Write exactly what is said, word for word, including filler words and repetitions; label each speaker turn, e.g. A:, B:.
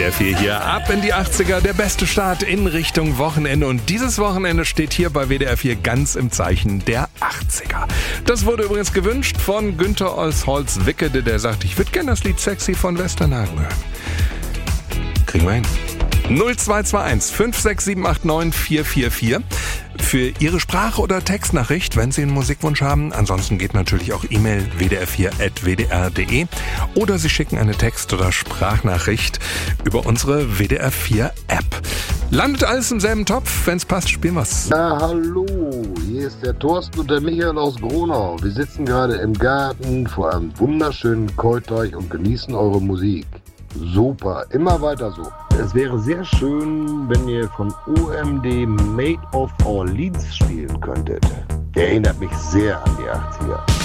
A: W D R vier hier, ab in die achtziger, der beste Start in Richtung Wochenende. Und dieses Wochenende steht hier bei W D R vier ganz im Zeichen der achtziger. Das wurde übrigens gewünscht von Günther aus Holzwickede, der sagt, ich würde gerne das Lied Sexy von Westernhagen hören. Kriegen wir hin. null zwei zwei eins fünf sechs sieben acht neun vier vier vier für Ihre Sprach- oder Textnachricht, wenn Sie einen Musikwunsch haben. Ansonsten geht natürlich auch E-Mail w d r vier at w d r punkt d e oder Sie schicken eine Text- oder Sprachnachricht über unsere W D R vier App. Landet alles im selben Topf? Wenn es passt, spielen wir's.
B: Ja, hallo, hier ist der Thorsten und der Michael aus Gronau. Wir sitzen gerade im Garten vor einem wunderschönen Keuteich und genießen eure Musik. Super, immer weiter so. Es wäre sehr schön, wenn ihr von O M D Made of Orleans spielen könntet. Der erinnert mich sehr an die achtziger.